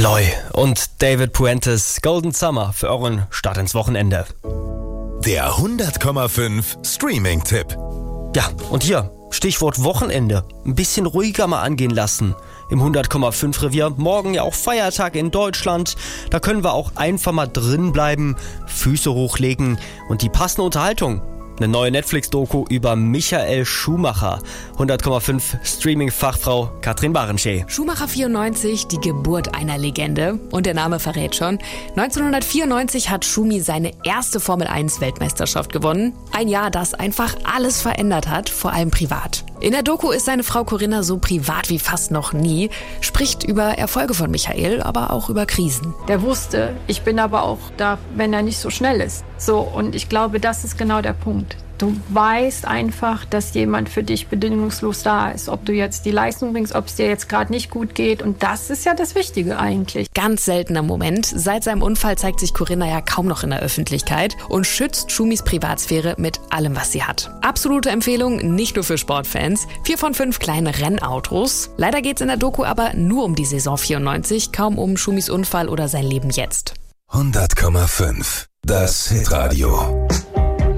Aloy und David Puentes Golden Summer für euren Start ins Wochenende. Der 100,5 Streaming-Tipp. Ja, und hier, Stichwort Wochenende. Ein bisschen ruhiger mal angehen lassen. Im 100,5 Revier, morgen ja auch Feiertag in Deutschland. Da können wir auch einfach mal drin bleiben, Füße hochlegen und die passende Unterhaltung. Eine neue Netflix-Doku über Michael Schumacher. 100,5 Streaming-Fachfrau Katrin Barenschee. Schumacher 94, die Geburt einer Legende. Und der Name verrät schon. 1994 hat Schumi seine erste Formel-1-Weltmeisterschaft gewonnen. Ein Jahr, das einfach alles verändert hat, vor allem privat. In der Doku ist seine Frau Corinna so privat wie fast noch nie, spricht über Erfolge von Michael, aber auch über Krisen. Der wusste, ich bin aber auch da, wenn er nicht so schnell ist. So, und ich glaube, das ist genau der Punkt. Du weißt einfach, dass jemand für dich bedingungslos da ist. Ob du jetzt die Leistung bringst, ob es dir jetzt gerade nicht gut geht. Und das ist ja das Wichtige eigentlich. Ganz seltener Moment. Seit seinem Unfall zeigt sich Corinna ja kaum noch in der Öffentlichkeit und schützt Schumis Privatsphäre mit allem, was sie hat. Absolute Empfehlung, nicht nur für Sportfans. 4 von 5 kleine Rennautos. Leider geht's in der Doku aber nur um die Saison 94, kaum um Schumis Unfall oder sein Leben jetzt. 100,5. Das Hitradio.